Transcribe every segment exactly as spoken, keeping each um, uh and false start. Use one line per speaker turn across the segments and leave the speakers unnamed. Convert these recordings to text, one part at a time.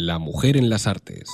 La mujer en las artes.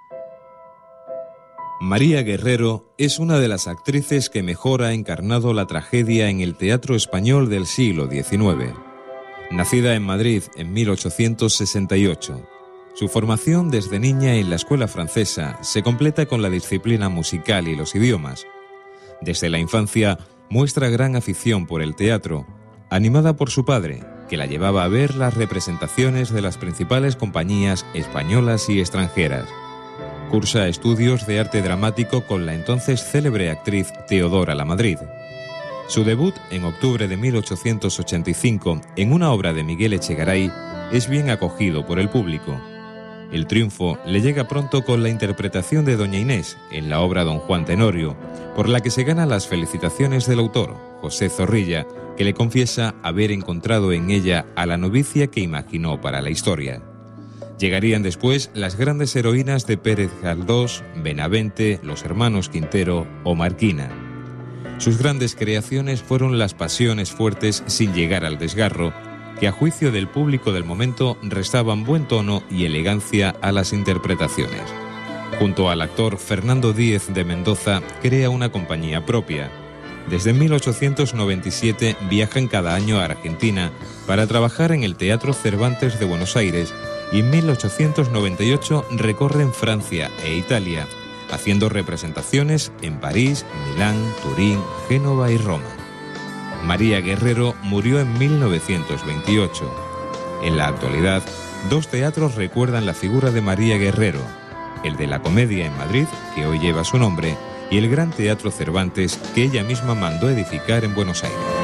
María Guerrero es una de las actrices que mejor ha encarnado la tragedia en el teatro español del siglo diecinueve. Nacida en Madrid en mil ochocientos sesenta y ocho, su formación desde niña en la escuela francesa se completa con la disciplina musical y los idiomas. Desde la infancia muestra gran afición por el teatro, animada por su padre, que la llevaba a ver las representaciones de las principales compañías españolas y extranjeras. Cursa estudios de arte dramático con la entonces célebre actriz Teodora Lamadrid. Su debut en octubre de mil ochocientos ochenta y cinco en una obra de Miguel Echegaray es bien acogido por el público. El triunfo le llega pronto con la interpretación de Doña Inés en la obra Don Juan Tenorio, por la que se gana las felicitaciones del autor, José Zorrilla, que le confiesa haber encontrado en ella a la novicia que imaginó para la historia. Llegarían después las grandes heroínas de Pérez Galdós, Benavente, los hermanos Quintero o Marquina. Sus grandes creaciones fueron las pasiones fuertes sin llegar al desgarro, que a juicio del público del momento restaban buen tono y elegancia a las interpretaciones. Junto al actor Fernando Díez de Mendoza crea una compañía propia. Desde mil ochocientos noventa y siete viajan cada año a Argentina para trabajar en el Teatro Cervantes de Buenos Aires y en mil ochocientos noventa y ocho recorren Francia e Italia, haciendo representaciones en París, Milán, Turín, Génova y Roma. María Guerrero murió en mil novecientos veintiocho. En la actualidad, dos teatros recuerdan la figura de María Guerrero, el de la Comedia en Madrid, que hoy lleva su nombre, y el Gran Teatro Cervantes, que ella misma mandó edificar en Buenos Aires.